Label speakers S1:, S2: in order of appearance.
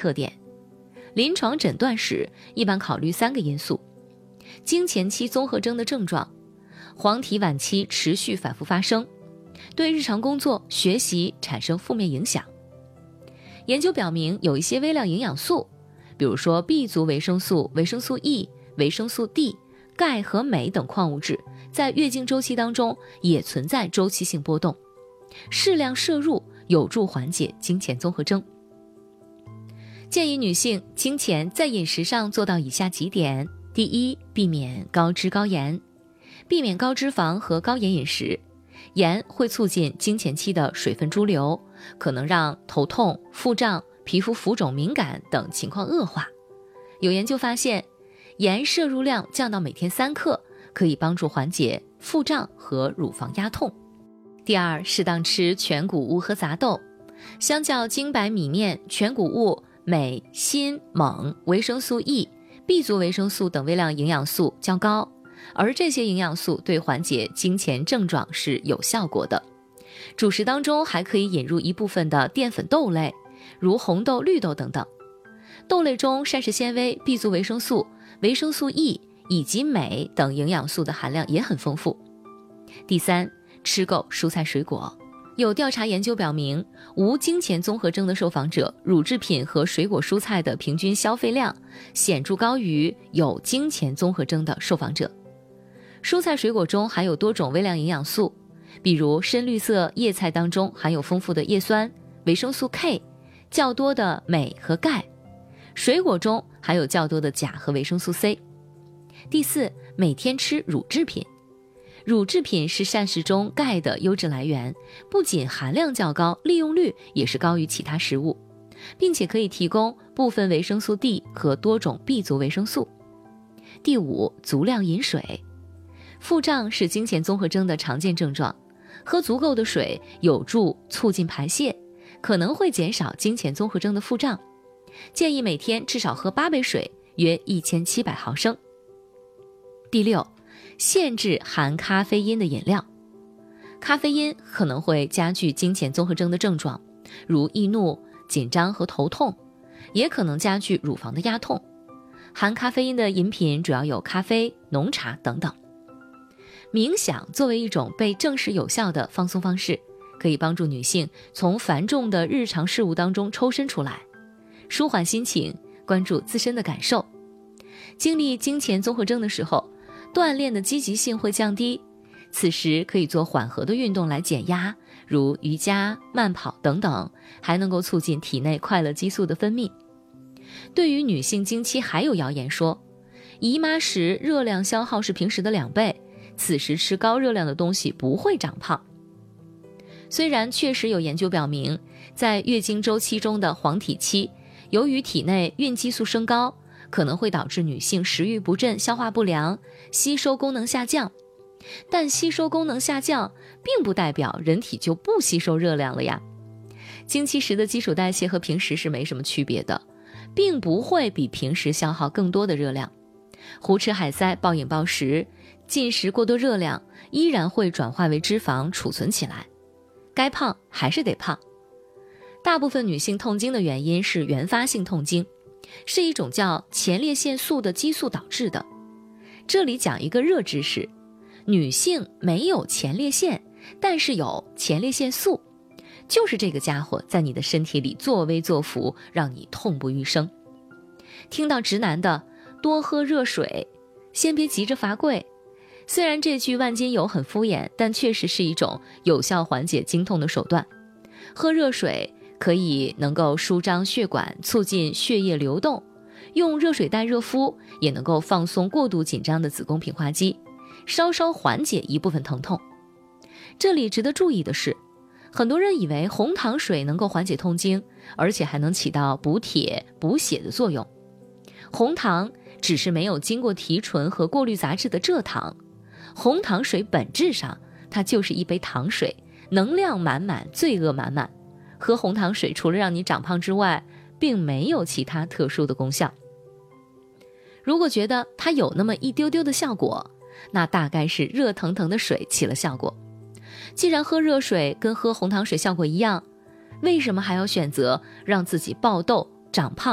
S1: 特点。临床诊断时一般考虑3个因素：经前期综合征的症状，黄体晚期持续反复发生，对日常工作、学习产生负面影响。研究表明，有一些微量营养素，比如说 B 族维生素、维生素 E、维生素 D、钙和镁等矿物质，在月经周期当中也存在周期性波动，适量摄入有助缓解经前综合征。建议女性经前在饮食上做到以下几点：第一，避免高脂高盐，避免高脂肪和高盐饮食。盐会促进经前期的水分潴留，可能让头痛、腹胀、皮肤浮肿敏感等情况恶化。有研究发现，盐摄入量降到每天3克，可以帮助缓解腹胀和乳房压痛。第二，适当吃全谷物和杂豆。相较精白米面，全谷物镁、锌、锰、维生素 E、B 族维生素等微量营养素较高，而这些营养素对缓解经前症状是有效果的。主食当中还可以引入一部分的淀粉豆类，如红豆、绿豆等等。豆类中膳食纤维、B 族维生素、维生素 E 以及镁等营养素的含量也很丰富。第三，吃够蔬菜水果。有调查研究表明，无经前综合征的受访者，乳制品和水果蔬菜的平均消费量显著高于有经前综合征的受访者。蔬菜水果中含有多种微量营养素，比如深绿色叶菜当中含有丰富的叶酸、维生素 K、较多的镁和钙，水果中含有较多的钾和维生素 C。第四，每天吃乳制品。乳制品是膳食中钙的优质来源，不仅含量较高，利用率也是高于其他食物，并且可以提供部分维生素 D 和多种 B 族维生素。第五，足量饮水。腹胀是经前综合征的常见症状，喝足够的水有助促进排泄，可能会减少经前综合征的腹胀。建议每天至少喝8杯水，约1700毫升。第六，限制含咖啡因的饮料。咖啡因可能会加剧经前综合征的症状，如易怒、紧张和头痛，也可能加剧乳房的压痛。含咖啡因的饮品主要有咖啡、浓茶等等。冥想作为一种被证实有效的放松方式，可以帮助女性从繁重的日常事务当中抽身出来，舒缓心情，关注自身的感受。经历经前综合征的时候，锻炼的积极性会降低，此时可以做缓和的运动来减压，如瑜伽、慢跑等等，还能够促进体内快乐激素的分泌。对于女性经期，还有谣言说，姨妈时热量消耗是平时的2倍，此时吃高热量的东西不会长胖。虽然确实有研究表明，在月经周期中的黄体期，由于体内孕激素升高，可能会导致女性食欲不振、消化不良、吸收功能下降。但吸收功能下降并不代表人体就不吸收热量了呀。经期时的基础代谢和平时是没什么区别的，并不会比平时消耗更多的热量。胡吃海塞、暴饮暴食、进食过多热量依然会转化为脂肪储存起来，该胖还是得胖。大部分女性痛经的原因是原发性痛经，是一种叫前列腺素的激素导致的。这里讲一个热知识，女性没有前列腺，但是有前列腺素，就是这个家伙在你的身体里作威作福，让你痛不欲生。听到直男的多喝热水，先别急着罚跪，虽然这句万金油很敷衍，但确实是一种有效缓解经痛的手段。喝热水可以能够舒张血管，促进血液流动，用热水袋热敷也能够放松过度紧张的子宫平滑肌，稍稍缓解一部分疼痛。这里值得注意的是，很多人以为红糖水能够缓解痛经，而且还能起到补铁补血的作用。红糖只是没有经过提纯和过滤杂质的蔗糖，红糖水本质上它就是一杯糖水，能量满满，罪恶满满。喝红糖水除了让你长胖之外，并没有其他特殊的功效。如果觉得它有那么一丢丢的效果，那大概是热腾腾的水起了效果。既然喝热水跟喝红糖水效果一样，为什么还要选择让自己爆痘长胖